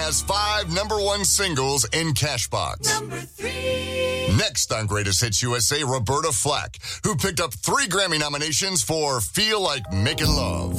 has 5 #1 singles in Cashbox. Number 3. Next on Greatest Hits USA, Roberta Flack, who picked up 3 Grammy nominations for Feel Like Making Love.